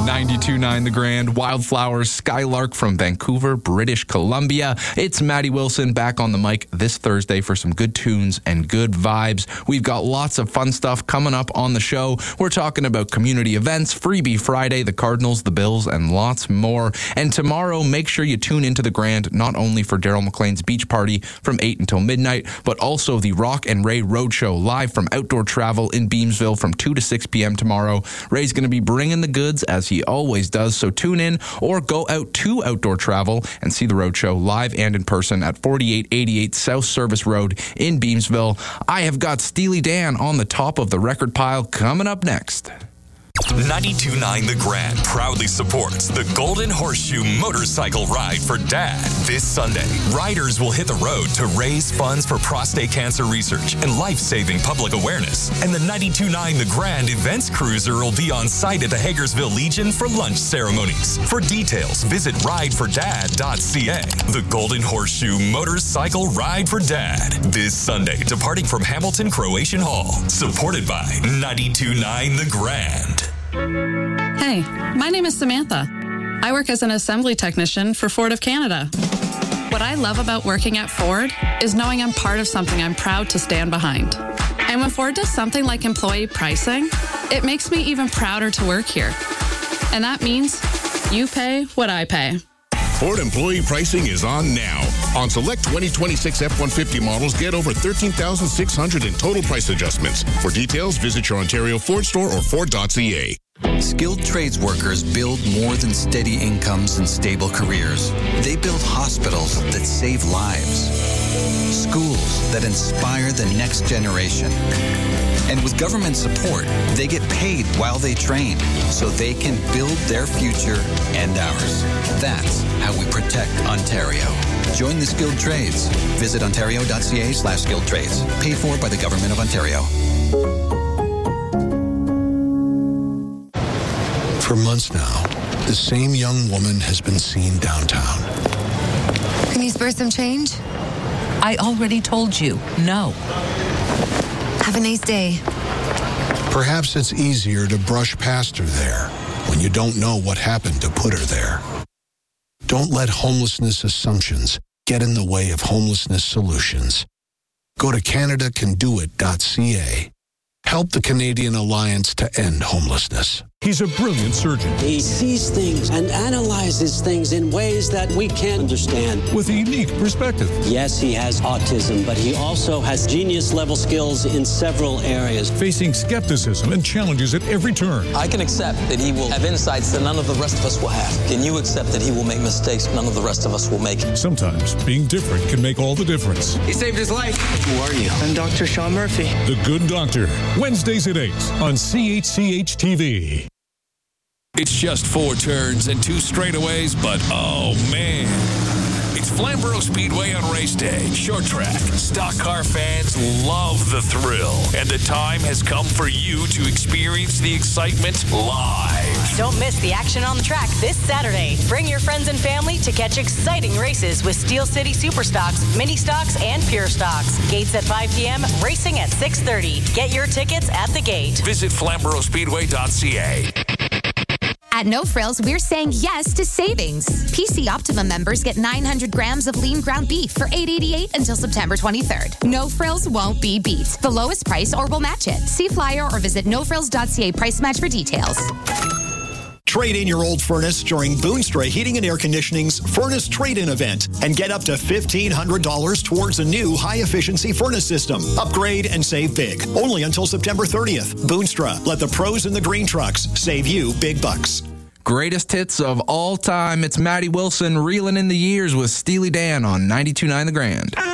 92.9 The Grand, Wildflowers, Skylark from Vancouver, British Columbia. It's Maddie Wilson back on the mic this Thursday for some good tunes and good vibes. We've got lots of fun stuff coming up on the show. We're talking about community events, Freebie Friday, the Cardinals, the Bills, and lots more. And tomorrow, make sure you tune into The Grand, not only for Daryl McLean's beach party from 8 until midnight, but also the Rock and Ray Roadshow live from Outdoor Travel in Beamsville from 2 to 6 p.m. tomorrow. Ray's going to be bringing the goods as he always does, so tune in or go out to Outdoor Travel and see the Roadshow live and in person at 4888 South Service Road in Beamsville. I have got Steely Dan on the top of the record pile coming up next. 92.9 The Grand proudly supports the Golden Horseshoe Motorcycle Ride for Dad. This Sunday, riders will hit the road to raise funds for prostate cancer research and life-saving public awareness. And the 92.9 The Grand Events Cruiser will be on site at the Hagersville Legion for lunch ceremonies. For details, visit ridefordad.ca. The Golden Horseshoe Motorcycle Ride for Dad. This Sunday, departing from Hamilton Croatian Hall. Supported by 92.9 The Grand. Hey, my name is Samantha. I work as an assembly technician for Ford of Canada. What I love about working at Ford is knowing I'm part of something I'm proud to stand behind. And when Ford does something like employee pricing, it makes me even prouder to work here. And that means you pay what I pay. Ford employee pricing is on now. On select 2026 F-150 models, get over $13,600 in total price adjustments. For details, visit your Ontario Ford store or Ford.ca. Skilled trades workers build more than steady incomes and stable careers. They build hospitals that save lives, schools that inspire the next generation. And with government support, they get paid while they train so they can build their future and ours. That's how we protect Ontario. Join the skilled trades. Visit ontario.ca/skilled trades. Paid for by the Government of Ontario. For months now, the same young woman has been seen downtown. Can you spare some change? I already told you, no. Have a nice day. Perhaps it's easier to brush past her there when you don't know what happened to put her there. Don't let homelessness assumptions get in the way of homelessness solutions. Go to CanadaCanDoIt.ca. Help the Canadian Alliance to end homelessness. He's a brilliant surgeon. He sees things and analyzes things in ways that we can't understand. With a unique perspective. Yes, he has autism, but he also has genius-level skills in several areas. Facing skepticism and challenges at every turn. I can accept that he will have insights that none of the rest of us will have. Can you accept that he will make mistakes none of the rest of us will make? Sometimes being different can make all the difference. He saved his life. Who are you? I'm Dr. Sean Murphy. The Good Doctor. Wednesdays at 8 on CHCH TV. It's just 4 turns and 2 straightaways, but oh man. It's Flamborough Speedway on race day. Short track. Stock car fans love the thrill. And the time has come for you to experience the excitement live. Don't miss the action on the track this Saturday. Bring your friends and family to catch exciting races with Steel City Super Stocks, Mini Stocks, and Pure Stocks. Gates at 5 p.m., racing at 6:30. Get your tickets at the gate. Visit FlamboroughSpeedway.ca. At No Frills, we're saying yes to savings. PC Optimum members get 900 grams of lean ground beef for $8.88 until September 23rd. No Frills won't be beat. The lowest price or we'll match it. See flyer or visit nofrills.ca price match for details. Trade in your old furnace during Boonstra Heating and Air Conditioning's Furnace Trade-In event and get up to $1,500 towards a new high-efficiency furnace system. Upgrade and save big. Only until September 30th. Boonstra, let the pros in the green trucks save you big bucks. Greatest hits of all time. It's Maddie Wilson reeling in the years with Steely Dan on 92.9 The Grand.